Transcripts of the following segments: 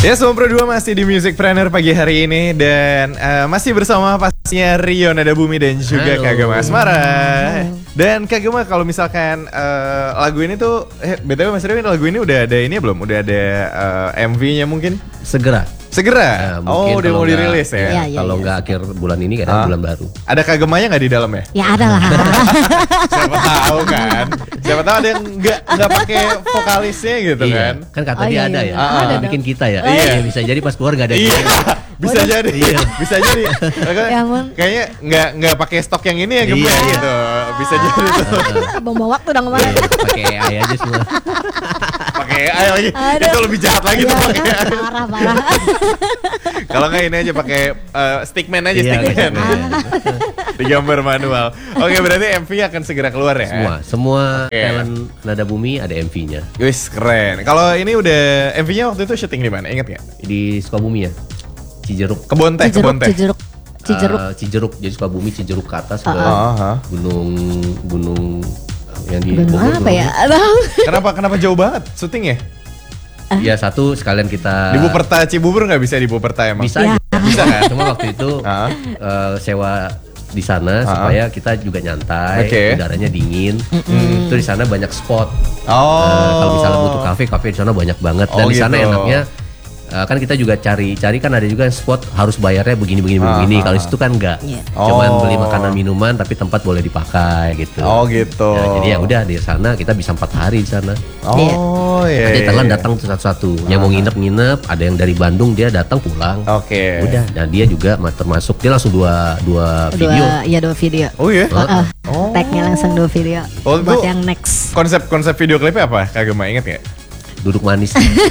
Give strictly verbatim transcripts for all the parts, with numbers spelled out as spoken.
Ya, semua berdua masih di Musicpreneur pagi hari ini. Dan uh, masih bersama pastinya Rio Nadabumi dan juga Halo. Kagema Asmara. Dan Kagema, kalau misalkan uh, lagu ini tuh eh, B T W Mas Rio, lagu ini udah ada ini belum? Udah ada uh, M V-nya mungkin? Segera Segera? Ya, oh, udah mau dirilis ya? ya, ya kalau nggak ya. akhir bulan ini, kadang ah. bulan baru. Ada Kagemanya nggak di dalam ya? Ya ada lah. Siapa tahu kan? Siapa tahu ada yang nggak nggak pakai vokalisnya gitu iya. kan? Kan kata oh, dia iya, ada iya. ya. Ah, ada bikin kita ya. Iya. iya. Bisa jadi pas keluar nggak ada. Iya. Bisa Waduh. jadi. Iya. Bisa jadi. Ya, kayaknya nggak nggak pakai stok yang ini ya Gema iya. gitu. Bisa jadi tuh. Bawa waktu dong kemarin. Pakai A I aja semua. Pakai A I lagi. Aduh. Itu lebih jahat lagi ya, tuh pakai. Parah parah. Kalau nggak ini aja pakai uh, stickman aja, iya, stickman. Iya. Digambar manual. Oke, berarti M V akan segera keluar ya? Semua, semua okay. talent Nadabumi ada M V-nya. Wis, keren. Kalau ini udah M V-nya waktu itu syuting di mana? Ingat nggak? Di Sukabumi ya, Cijeruk. Kebon teh, kebon teh. Cijeruk, Cijeruk. Uh, Cijeruk, jadi Sukabumi, Cijeruk ke atas ke uh-huh. gunung gunung yang di Gunung Bogor. Apa ya? Kenapa kenapa jauh banget syutingnya? Ya satu sekalian kita di Buperta Cibubur nggak bisa di Buperta emang? Bisa ya. aja. Bisa kan? Cuma waktu itu uh-huh. uh, sewa di sana uh-huh. supaya kita juga nyantai, okay. udaranya dingin. Mm-hmm. Itu di sana banyak spot. Oh. Uh, kalau misalnya butuh kafe, kafe di sana banyak banget. Dan oh, di sana gitu. enaknya uh, kan kita juga cari-cari kan ada juga spot harus bayarnya begini-begini uh-huh. begini. Kalau itu kan enggak. Yeah. Cuman oh. beli makanan minuman tapi tempat boleh dipakai gitu. Oh gitu. Ya, jadi ya udah di sana kita bisa empat hari di sana. Oh iya. Nanti Thailand datang tuh satu-satu. Uh-huh. Yang mau nginep-nginep, ada yang dari Bandung dia datang pulang. Oke. Okay. Udah, dan dia juga termasuk dia langsung dua dua video. Dua, iya dua video. Oh iya. Uh, uh, oh. Tagnya langsung dua video. Oh, buat yang next. Konsep-konsep video klipnya apa? Kagema inget nggak? Duduk manis.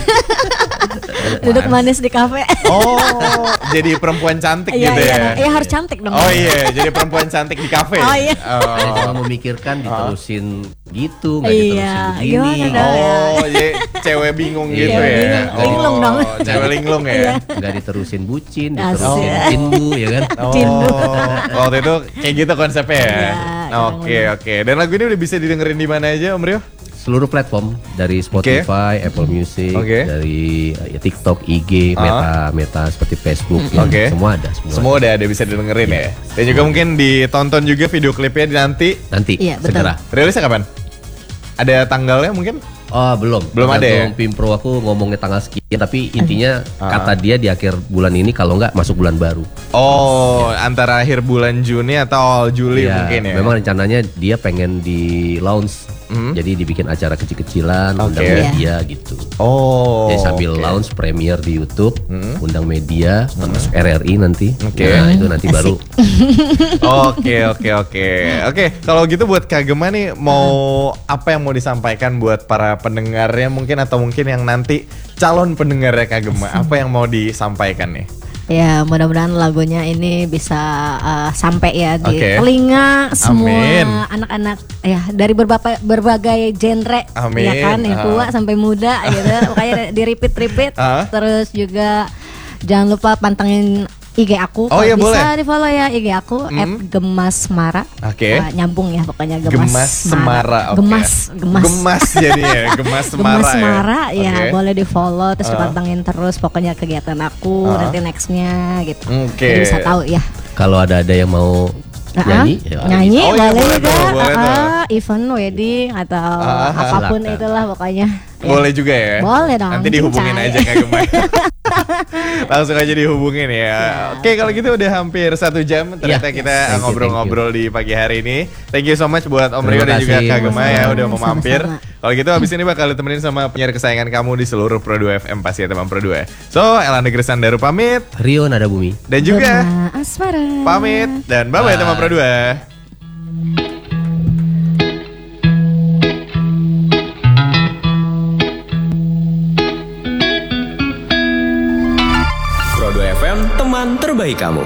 Duduk manis di kafe. Oh, jadi perempuan cantik gitu iya, ya? Iya harus cantik dong. Oh iya, jadi perempuan cantik di kafe. Oh iya. Oh. Ada cuma memikirkan diterusin gitu, nggak iya. diterusin begini. Oh, jadi cewek bingung iya, gitu ya? Bingung. Oh, linglung dong. Cewek linglung ya? Nggak diterusin bucin, diterusin cindu ya kan? Oh, waktu itu kayak gitu konsepnya ya? Iya, oke oke. Dan lagu ini udah bisa didengerin di mana aja Om Rio? Seluruh platform, dari Spotify, okay. Apple Music, okay. dari ya, TikTok, I G, uh-huh. Meta, Meta seperti Facebook, mm-hmm. okay. semua ada. Semua, semua ada, ada bisa didengerin yeah. ya. Dan juga mungkin ditonton juga video klipnya nanti. Nanti, iya, segera. Rilisnya kapan? Ada tanggalnya mungkin? Oh belum, belum ada ya. Pimpro aku ngomongnya tanggal sekian, tapi intinya uh-huh. kata dia di akhir bulan ini, kalau nggak masuk bulan baru. Oh, ya. Antara akhir bulan Juni atau awal Juli ya, mungkin ya. Memang rencananya dia pengen di launch. Hmm? Jadi dibikin acara kecil-kecilan, okay. undang media yeah. gitu. Oh. Jadi sambil okay. launch premier di YouTube, hmm? undang media, hmm? masuk R R I nanti. Okay. Nah itu nanti baru. Oke oke oke oke. Kalau gitu buat Kagema nih mau hmm. apa yang mau disampaikan buat para pendengarnya mungkin atau mungkin yang nanti calon pendengarnya Kagema, apa yang mau disampaikan nih? Ya mudah-mudahan lagunya ini bisa uh, sampai ya di okay. telinga semua Amin. anak-anak ya dari berbagai berbagai genre. Amin. Ya kan yang tua uh. sampai muda gitu. Makanya di repeat-repeat uh. Terus juga jangan lupa pantengin I G aku. Oh iya bisa boleh. di follow ya I G aku hmm. et gemasmara. Oke. Okay. Uh, nyambung ya pokoknya gemas. Gemas Semara. Okay. Gemas, gemas. Gemas jadinya Gemas Semara. Gemas Semara ya, ya okay. boleh di follow terus uh. dipantengin terus pokoknya kegiatan aku uh. nanti nextnya gitu. Oke. Okay. Jadi bisa tahu ya. Kalau ada ada yang mau Uh-huh. nyanyi, ya, nyanyi oh, boleh iya, juga, boleh, boleh, uh, event wedding atau uh, apapun silakan. itulah pokoknya. Boleh ya. juga ya. Boleh dong. Nanti dihubungin aja Kak Gemma. Langsung aja dihubungin ya. ya. Oke kalau gitu udah hampir satu jam ternyata ya, kita yes. ngobrol-ngobrol di pagi hari ini. Thank you so much buat Om Rio dan juga Kak Gemma ya udah mau mampir. Kalau gitu abis ini bakal ditemenin sama penyiar kesayangan kamu di seluruh Pro dua F M pasti ya teman Pro dua. So Elanda Grisandaru pamit, Rio Nadabumi dan juga Asmara pamit dan bye bye teman Pro dua. Pro dua F M teman terbaik kamu.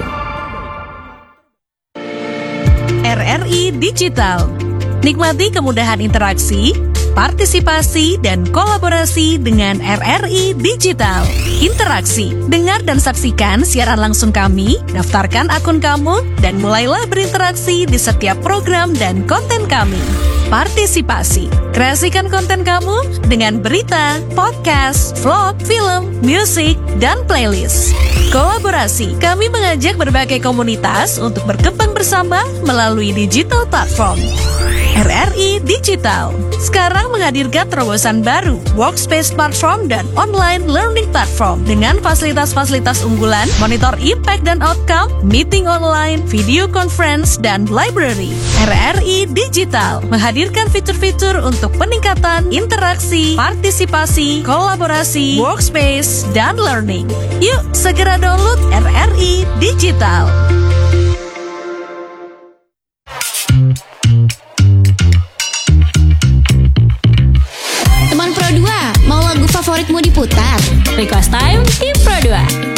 R R I Digital. Nikmati kemudahan interaksi, partisipasi, dan kolaborasi dengan R R I Digital. Interaksi, dengar dan saksikan siaran langsung kami, daftarkan akun kamu, dan mulailah berinteraksi di setiap program dan konten kami. Partisipasi, kreasikan konten kamu dengan berita, podcast, vlog, film, film, musik, dan playlist. Kolaborasi, kami mengajak berbagai komunitas untuk berkembang bersama melalui digital platform. R R I Digital sekarang menghadirkan terobosan baru, workspace platform dan online learning platform dengan fasilitas-fasilitas unggulan, monitor impact dan outcome, meeting online, video conference, dan library. R R I Digital menghadirkan fitur-fitur untuk peningkatan interaksi, partisipasi, kolaborasi, workspace, dan learning. Yuk segera download R R I Digital. Teman Pro dua, mau lagu favoritmu diputar? Request time di Pro dua.